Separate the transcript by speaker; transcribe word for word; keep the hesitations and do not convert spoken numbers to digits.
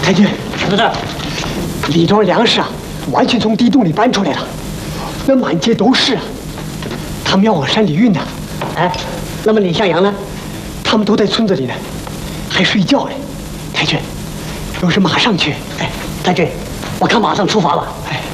Speaker 1: 太君，
Speaker 2: 什么事？
Speaker 1: 里庄粮食啊，完全从地洞里搬出来了，那满街都是啊。他们要往山里运呢。
Speaker 2: 哎，那么李向阳呢？
Speaker 1: 他们都在村子里呢，还睡觉呢。太君，有事马上去。
Speaker 2: 哎，太君，我看马上出发了。
Speaker 1: 哎。